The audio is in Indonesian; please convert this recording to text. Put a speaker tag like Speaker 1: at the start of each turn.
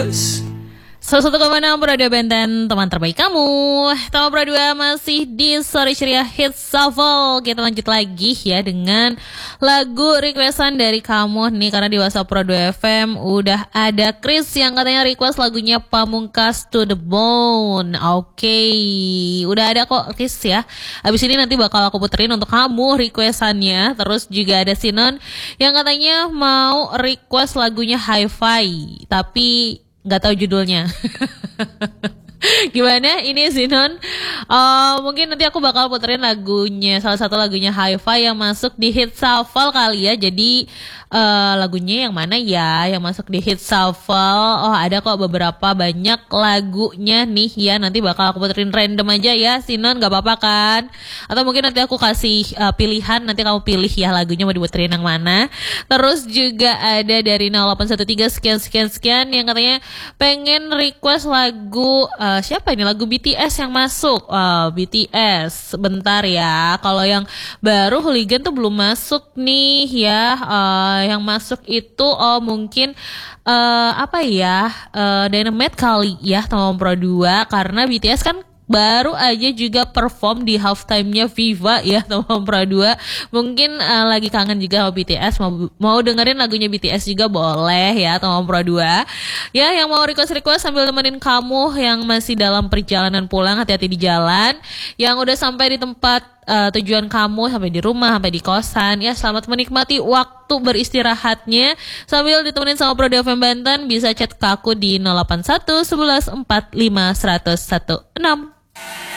Speaker 1: 101,6 Radio Benten, teman terbaik kamu. Tamu Pro 2 masih di Sore Ceria Hits Shuffle. Kita lanjut lagi ya dengan lagu requestan dari kamu nih. Karena di WhatsApp Pro 2 FM udah ada Chris yang katanya request lagunya Pamungkas To The Bone. Oke, udah ada kok Chris ya. Abis ini nanti bakal aku puterin untuk kamu requestannya. Terus juga ada Sinon yang katanya mau request lagunya Hi-Fi, tapi nggak tahu judulnya. Gimana ini Zinon? Mungkin nanti aku bakal puterin lagunya, salah satu lagunya Hi-Fi yang masuk di Hit Shuffle kali ya. Jadi lagunya yang mana ya yang masuk di Hit Shuffle? Oh, ada kok beberapa banyak lagunya nih ya. Nanti bakal aku puterin random aja ya Zinon, gak apa-apa kan? Atau mungkin nanti aku kasih pilihan, nanti kamu pilih ya lagunya mau diputerin yang mana. Terus juga ada dari 0813 sekian yang katanya pengen request lagu siapa ini, lagu BTS yang masuk. BTS bentar ya, kalau yang baru Hooligan tuh belum masuk nih ya. Yang masuk itu mungkin apa ya, Dynamite kali ya teman Pro 2, karena BTS kan baru aja juga perform di halftime-nya Viva ya teman Pro 2. Mungkin lagi kangen juga sama BTS, mau dengerin lagunya BTS juga boleh ya teman Pro 2. Ya, yang mau request sambil temenin kamu yang masih dalam perjalanan pulang, hati-hati di jalan. Yang udah sampai di tempat tujuan kamu, sampai di rumah, sampai di kosan, ya selamat menikmati waktu beristirahatnya sambil ditemenin sama Pro 2 FM Banten. Bisa chat ke aku di 081 11 45 116.